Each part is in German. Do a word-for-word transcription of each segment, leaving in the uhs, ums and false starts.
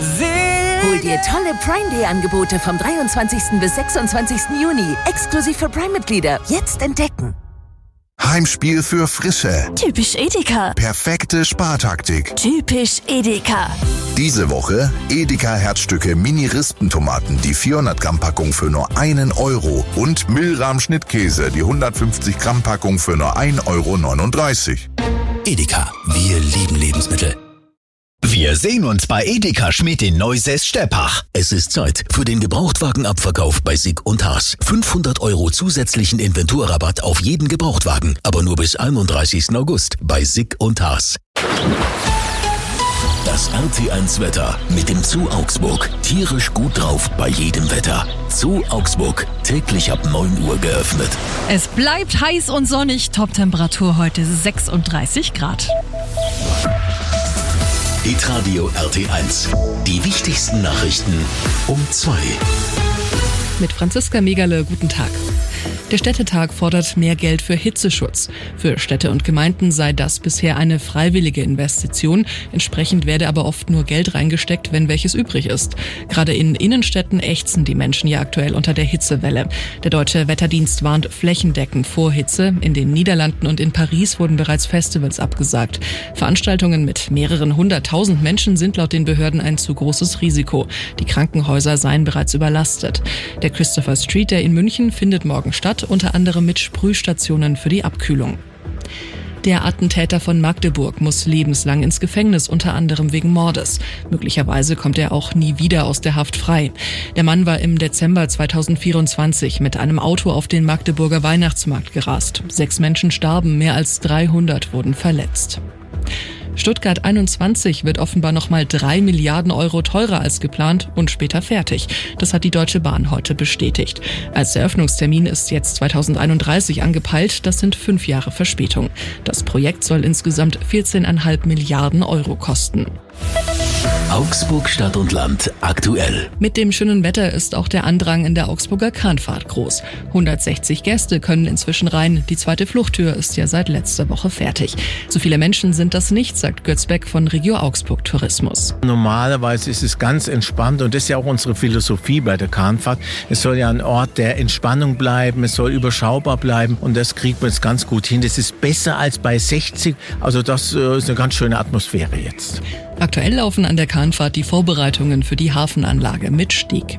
Hol dir tolle Prime Day Angebote vom dreiundzwanzigsten bis sechsundzwanzigsten Juni. Exklusiv für Prime-Mitglieder. Jetzt entdecken. Heimspiel für Frische. Typisch Edeka. Perfekte Spartaktik. Typisch Edeka. Diese Woche Edeka Herzstücke Mini-Rispentomaten, die vierhundert Gramm Packung für nur einen Euro und Milram Schnittkäse, die hundertfünfzig Gramm Packung für nur ein Euro neununddreißig. Edeka, wir lieben Lebensmittel. Wir sehen uns bei Edeka Schmidt in Neusäß-Steppach. Es ist Zeit für den Gebrauchtwagenabverkauf bei Sick und Haas. fünfhundert Euro zusätzlichen Inventurrabatt auf jeden Gebrauchtwagen, aber nur bis einunddreißigsten August bei Sick und Haas. Das R T eins Wetter mit dem Zoo Augsburg. Tierisch gut drauf bei jedem Wetter. Zoo Augsburg, täglich ab neun Uhr geöffnet. Es bleibt heiß und sonnig. Toptemperatur heute sechsunddreißig Grad. Hitradio R T eins. Die wichtigsten Nachrichten um zwei. Mit Franziska Megale, guten Tag. Der Städtetag fordert mehr Geld für Hitzeschutz. Für Städte und Gemeinden sei das bisher eine freiwillige Investition. Entsprechend werde aber oft nur Geld reingesteckt, wenn welches übrig ist. Gerade in Innenstädten ächzen die Menschen ja aktuell unter der Hitzewelle. Der Deutsche Wetterdienst warnt flächendeckend vor Hitze. In den Niederlanden und in Paris wurden bereits Festivals abgesagt. Veranstaltungen mit mehreren hunderttausend Menschen sind laut den Behörden ein zu großes Risiko. Die Krankenhäuser seien bereits überlastet. Der Christopher Street Day in München findet morgen statt, unter anderem mit Sprühstationen für die Abkühlung. Der Attentäter von Magdeburg muss lebenslang ins Gefängnis, unter anderem wegen Mordes. Möglicherweise kommt er auch nie wieder aus der Haft frei. Der Mann war im Dezember zweitausendvierundzwanzig mit einem Auto auf den Magdeburger Weihnachtsmarkt gerast. Sechs Menschen starben, mehr als dreihundert wurden verletzt. Stuttgart einundzwanzig wird offenbar nochmal drei Milliarden Euro teurer als geplant und später fertig. Das hat die Deutsche Bahn heute bestätigt. Als Eröffnungstermin ist jetzt zweitausendeinunddreißig angepeilt. Das sind fünf Jahre Verspätung. Das Projekt soll insgesamt vierzehn Komma fünf Milliarden Euro kosten. Augsburg Stadt und Land aktuell. Mit dem schönen Wetter ist auch der Andrang in der Augsburger Kranfahrt groß. hundertsechzig Gäste können inzwischen rein. Die zweite Fluchttür ist ja seit letzter Woche fertig. So viele Menschen sind das nicht, sagt Götz Beck von Regio Augsburg Tourismus. Normalerweise ist es ganz entspannt und das ist ja auch unsere Philosophie bei der Kranfahrt. Es soll ja ein Ort der Entspannung bleiben, es soll überschaubar bleiben und das kriegt man jetzt ganz gut hin. Das ist besser als bei sechzig, also das ist eine ganz schöne Atmosphäre jetzt. Aktuell laufen an der Kranfahrt die Vorbereitungen für die Hafenanlage mit Steg.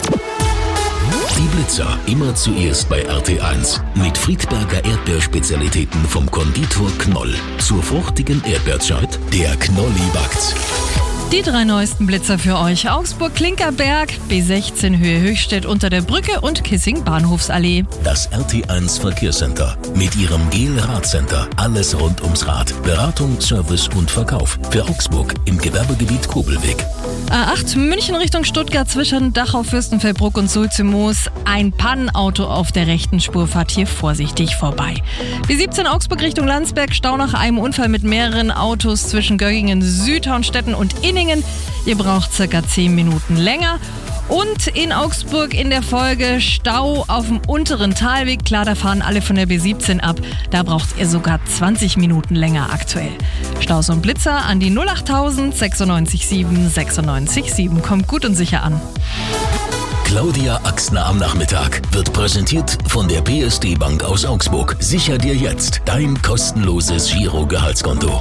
Die Blitzer immer zuerst bei R T eins. Mit Friedberger Erdbeerspezialitäten vom Konditor Knoll. Zur fruchtigen Erdbeerzeit, der Knolli backt's. Die drei neuesten Blitzer für euch. Augsburg-Klinkerberg, B sechzehn Höhe Höchstädt unter der Brücke und Kissing Bahnhofsallee. Das R T eins Verkehrscenter mit ihrem Gel-Radcenter. Alles rund ums Rad. Beratung, Service und Verkauf. Für Augsburg im Gewerbegebiet Kobelweg. A acht München Richtung Stuttgart zwischen Dachau, Fürstenfeldbruck und Sulzimoos. Ein Pannenauto auf der rechten Spur, fahrt hier vorsichtig vorbei. B siebzehn Augsburg Richtung Landsberg, Stau nach einem Unfall mit mehreren Autos zwischen Göggingen, Südhornstetten und Inningen. Ihr braucht circa zehn Minuten länger. Und in Augsburg in der Folge Stau auf dem unteren Talweg. Klar, da fahren alle von der B siebzehn ab. Da braucht ihr sogar zwanzig Minuten länger aktuell. Staus und Blitzer an die null achttausend sechsundneunzig sieben sechsundneunzig sieben. Kommt gut und sicher an. Claudia Axner am Nachmittag wird präsentiert von der P S D Bank aus Augsburg. Sicher dir jetzt dein kostenloses Giro-Gehaltskonto.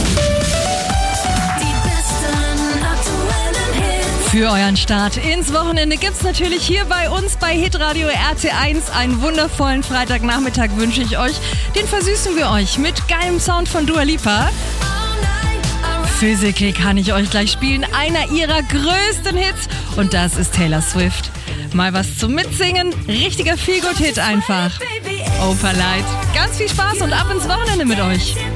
Für euren Start ins Wochenende gibt's natürlich hier bei uns bei Hitradio R T eins einen wundervollen Freitagnachmittag wünsche ich euch. Den versüßen wir euch mit geilem Sound von Dua Lipa. Physical kann ich euch gleich spielen, einer ihrer größten Hits und das ist Taylor Swift. Mal was zum Mitsingen, richtiger Feel-Good-Hit einfach. Operlight. Ganz viel Spaß und ab ins Wochenende mit euch.